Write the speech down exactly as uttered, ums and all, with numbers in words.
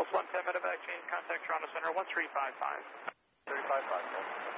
one ten medevac, change contact Toronto Center one three five five. three five five,